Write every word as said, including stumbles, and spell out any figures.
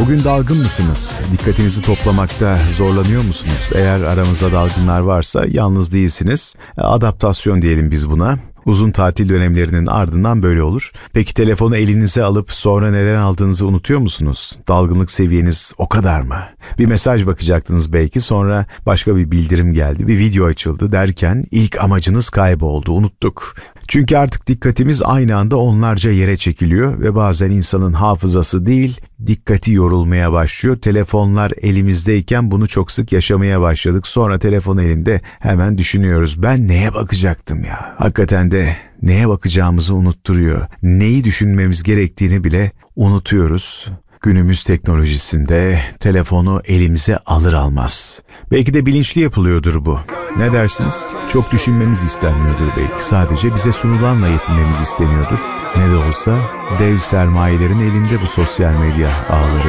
Bugün dalgın mısınız? Dikkatinizi toplamakta zorlanıyor musunuz? Eğer aramızda dalgınlar varsa yalnız değilsiniz. Adaptasyon diyelim biz buna. Uzun tatil dönemlerinin ardından böyle olur. Peki telefonu elinize alıp sonra neden aldığınızı unutuyor musunuz? Dalgınlık seviyeniz o kadar mı? Bir mesaj bakacaktınız belki, sonra başka bir bildirim geldi, bir video açıldı derken ilk amacınız kayboldu, unuttuk. Çünkü artık dikkatimiz aynı anda onlarca yere çekiliyor ve bazen insanın hafızası değil, dikkati yorulmaya başlıyor. Telefonlar elimizdeyken bunu çok sık yaşamaya başladık. Sonra telefon elinde hemen düşünüyoruz. Ben neye bakacaktım ya? Hakikaten de neye bakacağımızı unutturuyor. Neyi düşünmemiz gerektiğini bile unutuyoruz. Günümüz teknolojisinde telefonu elimize alır almaz. Belki de bilinçli yapılıyordur bu. Ne dersiniz? Çok düşünmemiz istenmiyordur belki. Sadece bize sunulanla yetinmemiz isteniyordur. Ne de olsa dev sermayelerin elinde bu sosyal medya ağları.